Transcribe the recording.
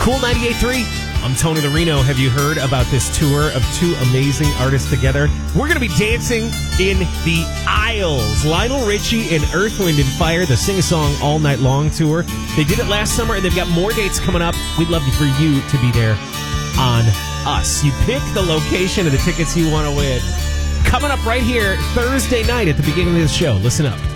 Cool 98.3. I'm Tony the Reno. Have you heard about this tour of two amazing artists together? We're going to be dancing in the aisles. Lionel Richie and Earth, Wind & Fire, the Sing-A-Song All Night Long tour. They did it last summer, and they've got more dates coming up. We'd love for you to be there on us. You pick the location of the tickets you want to win. Coming up right here Thursday night at the beginning of the show. Listen up.